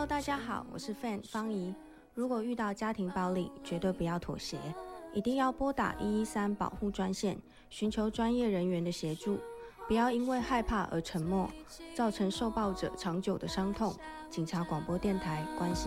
Hello， 大家好，我是 Fan 方怡。如果遇到家庭暴力，绝对不要妥协，一定要拨打113保护专线，寻求专业人员的协助。不要因为害怕而沉默，造成受暴者长久的伤痛。警察广播电台关心。